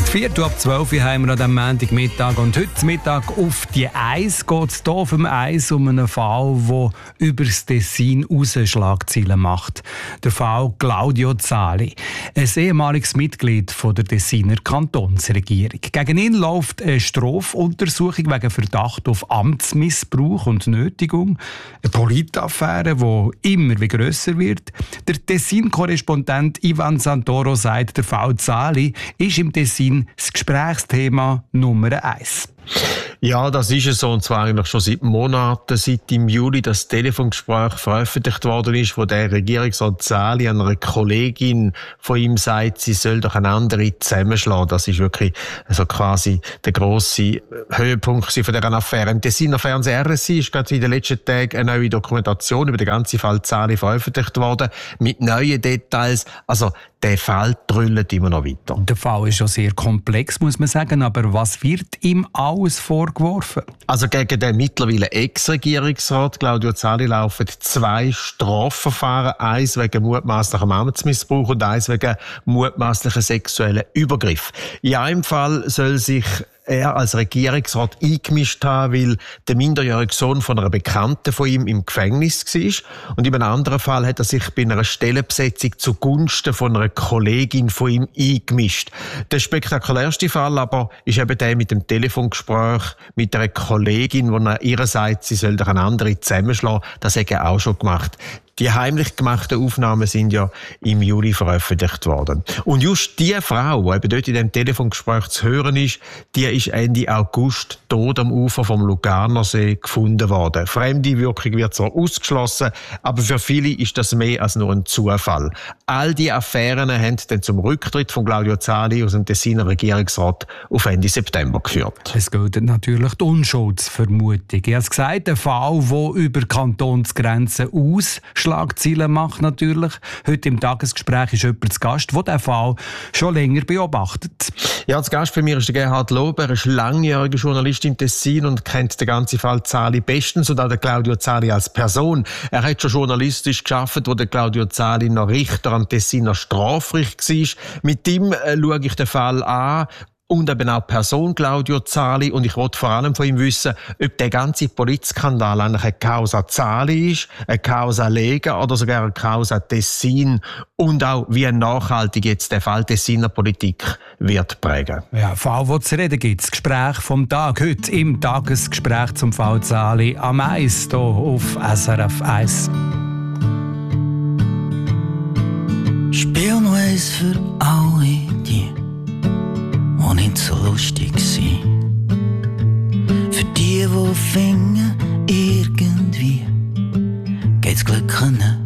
11:45 haben wir an diesem Montagmittag. Und heute Mittag auf die Eis geht es hier auf dem Eis um einen Fall, der über das Tessin raus Schlagzeilen macht. Der Fall Claudio Zali, ein ehemaliges Mitglied von der Tessiner Kantonsregierung. Gegen ihn läuft eine Strafuntersuchung wegen Verdacht auf Amtsmissbrauch und Nötigung. Eine Politaffäre, die immer wie grösser wird. Der Tessin-Korrespondent Ivan Santoro sagt, der Fall Zali ist im Tessin das Gesprächsthema Nummer 1. Ja, das ist es so, und zwar eigentlich schon seit Monaten, seit im Juli das Telefongespräch veröffentlicht worden ist, wo der Regierungsrat Zali einer Kollegin von ihm sagt, sie soll doch eine andere zusammenschlagen. Das ist wirklich also quasi der grosse Höhepunkt von dieser Affäre. Im Tessiner Fernsehen RSI ist gerade in den letzten Tagen eine neue Dokumentation über den ganzen Fall Zali veröffentlicht worden, mit neuen Details. Also der Fall trüllt immer noch weiter. Der Fall ist schon sehr komplex, muss man sagen, aber was wird ihm alles vorgeworfen? Also gegen den mittlerweile Ex-Regierungsrat Claudio Zali laufen 2 Strafverfahren, eins wegen mutmaßlichem Amtsmissbrauch und eins wegen mutmaßlichen sexuellen Übergriff. In einem Fall soll sich er als Regierungsrat eingemischt haben, weil der minderjährige Sohn von einer Bekannten von ihm im Gefängnis war. Und in einem anderen Fall hat er sich bei einer Stellenbesetzung zugunsten von einer Kollegin von ihm eingemischt. Der spektakulärste Fall aber ist eben der mit dem Telefongespräch mit einer Kollegin, wo er ihr sagt, sie soll doch eine andere zusammenschlagen. Das hat er auch schon gemacht. Die heimlich gemachten Aufnahmen sind ja im Juli veröffentlicht worden. Und just die Frau, die eben dort in dem Telefongespräch zu hören ist, die ist Ende August tot am Ufer vom Lugarnersee gefunden worden. Fremde Wirkung wird zwar ausgeschlossen, aber für viele ist das mehr als nur ein Zufall. All die Affären haben dann zum Rücktritt von Claudio Zali aus dem Tessiner Regierungsrat auf Ende September geführt. Es gilt natürlich die Unschuldsvermutung. Ich habe es gesagt, ein Fall, der über Kantonsgrenzen aus Schlagzeilen macht natürlich. Heute im Tagesgespräch ist jemand zu Gast, der diesen Fall schon länger beobachtet. Ja, zu Gast bei mir ist der Gerhard Lober. Er ist langjähriger Journalist im Tessin und kennt den ganzen Fall Zali bestens und auch den Claudio Zali als Person. Er hat schon journalistisch gearbeitet, wo der Claudio Zali noch Richter am Tessiner Strafgericht war. Mit ihm schaue ich den Fall an. Und eben auch die Person Claudio Zali. Und ich wollte vor allem von ihm wissen, ob der ganze Politskandal eigentlich eine Causa Zali ist, eine Causa Lega oder sogar eine Causa Tessin. Und auch, wie nachhaltig jetzt der Fall Tessiner Politik wird prägen. Ja, Fall, wo zu reden gibt. Das Gespräch vom Tag. Heute im Tagesgespräch zum Fall Zali am Eis hier auf SRF 1. Spiel noch eins für alle die nicht so lustig sein. Für die finden, irgendwie geht's Glück nicht.